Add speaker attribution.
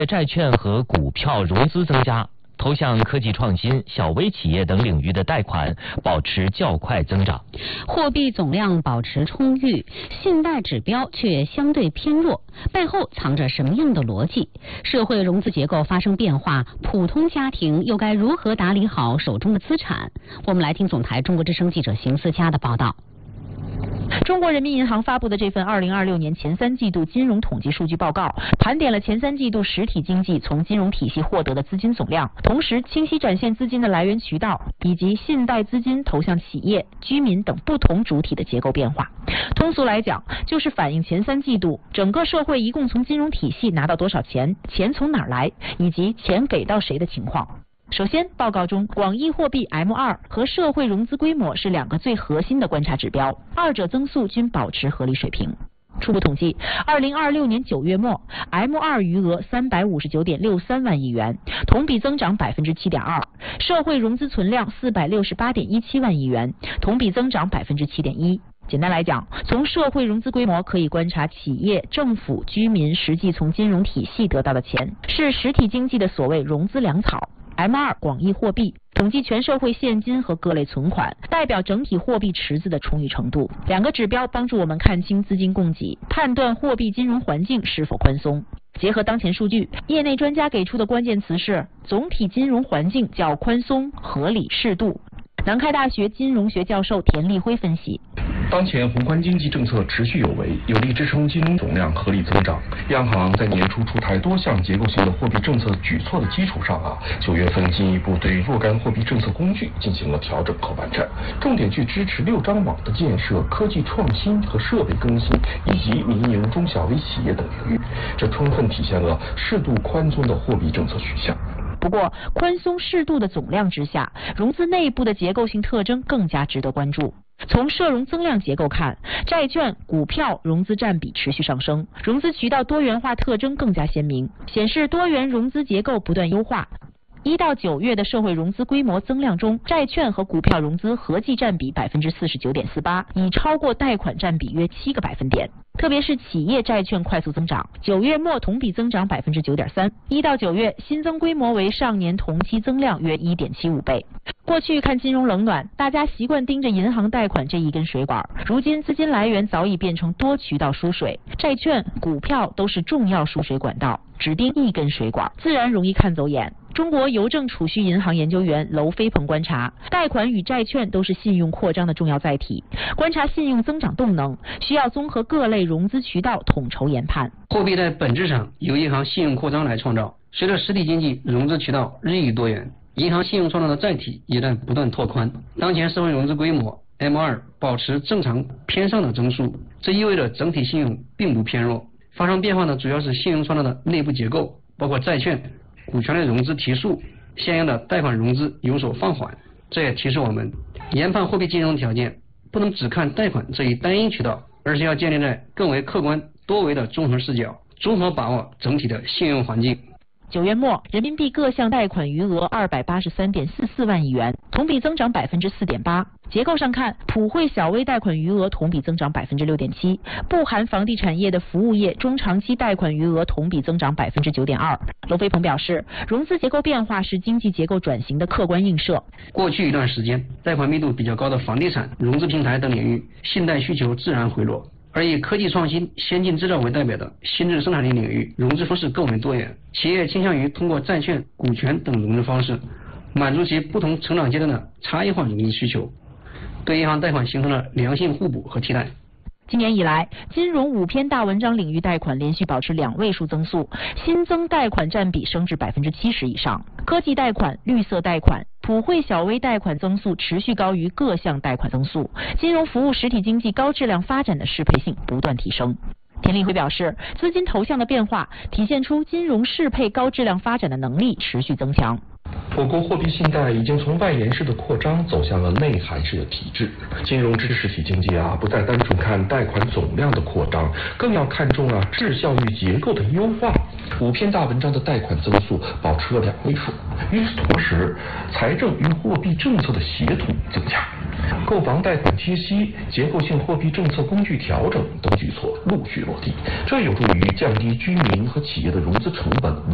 Speaker 1: 债券和股票融资增加，投向科技创新、小微企业等领域的贷款保持较快增长，
Speaker 2: 货币总量保持充裕，信贷指标却相对偏弱，背后藏着什么样的逻辑？社会融资结构发生变化，普通家庭又该如何打理好手中的资产？我们来听总台中国之声记者邢思佳的报道。
Speaker 3: 中国人民银行发布的这份2026年前3季度金融统计数据报告，盘点了前3季度实体经济从金融体系获得的资金总量，同时清晰展现资金的来源渠道以及信贷资金投向企业、居民等不同主体的结构变化。通俗来讲，就是反映前3季度整个社会一共从金融体系拿到多少钱，钱从哪儿来，以及钱给到谁的情况。首先，报告中广义货币 M2 和社会融资规模是2个最核心的观察指标，二者增速均保持合理水平。初步统计，2026年9月末 ，M2 余额359.63万亿元，同比增长 7.2%； 社会融资存量468.17万亿元，同比增长 7.1%。简单来讲，从社会融资规模可以观察企业、政府、居民实际从金融体系得到的钱，是实体经济的所谓融资粮草。M2 广义货币统计全社会现金和各类存款，代表整体货币池子的充裕程度。2个指标帮助我们看清资金供给，判断货币金融环境是否宽松。结合当前数据，业内专家给出的关键词是总体金融环境较宽松、合理、适度。南开大学金融学教授田立辉分析，
Speaker 4: 当前宏观经济政策持续有为，有力支撑金融总量合理增长。央行在年初出台多项结构性的货币政策举措的基础上，9月份进一步对若干货币政策工具进行了调整和完善，重点去支持6张网的建设、科技创新和设备更新，以及民营中小微企业等领域。这充分体现了适度宽松的货币政策取向。
Speaker 3: 不过，宽松适度的总量之下，融资内部的结构性特征更加值得关注。从社融增量结构看，债券、股票融资占比持续上升，融资渠道多元化特征更加鲜明，显示多元融资结构不断优化。1到9月的社会融资规模增量中，债券和股票融资合计占比 49.48%， 已超过贷款占比约7个百分点。特别是企业债券快速增长，9月末同比增长 9.3%， 1到9月新增规模为上年同期增量约 1.75 倍。过去看金融冷暖，大家习惯盯着银行贷款这一根水管，如今资金来源早已变成多渠道输水，债券、股票都是重要输水管道，只盯一根水管，自然容易看走眼。中国邮政储蓄银行研究员娄飞鹏观察，贷款与债券都是信用扩张的重要载体，观察信用增长动能，需要综合各类融资渠道统筹研判。
Speaker 5: 货币在本质上由银行信用扩张来创造，随着实体经济融资渠道日益多元，银行信用创造的载体也在不断拓宽。当前社会融资规模 M2 保持正常偏上的增速，这意味着整体信用并不偏弱。发生变化的主要是信用创造的内部结构，包括债券、股权类融资提速，相应的贷款融资有所放缓。这也提示我们，研判货币金融条件不能只看贷款这一单一渠道，而是要建立在更为客观多维的综合视角，综合把握整体的信用环境。
Speaker 3: 9月末，人民币各项贷款余额283.44万亿元，同比增长 4.8%。结构上看，普惠小微贷款余额同比增长 6.7%， 不含房地产业的服务业中长期贷款余额同比增长 9.2%。娄飞鹏表示，融资结构变化是经济结构转型的客观映射。
Speaker 5: 过去一段时间，贷款密度比较高的房地产、融资平台等领域，信贷需求自然回落。而以科技创新、先进制造为代表的新质生产力领域，融资方式更为多元，企业倾向于通过债券、股权等融资方式，满足其不同成长阶段的差异化融资需求，对银行贷款形成了良性互补和替代。
Speaker 3: 今年以来，金融5篇大文章领域贷款连续保持2位数增速，新增贷款占比升至 70% 以上。科技贷款、绿色贷款、普惠小微贷款增速持续高于各项贷款增速，金融服务实体经济高质量发展的适配性不断提升。田立辉表示，资金投向的变化体现出金融适配高质量发展的能力持续增强。
Speaker 4: 我国货币信贷已经从外延式的扩张走向了内涵式的体制。金融支持实体经济不再单纯看贷款总量的扩张，更要看重质效与结构的优化。5篇大文章的贷款增速保持了2位数，与此同时，财政与货币政策的协同增强，购房贷款贴息、结构性货币政策工具调整等举措陆续落地，这有助于降低居民和企业的融资成本。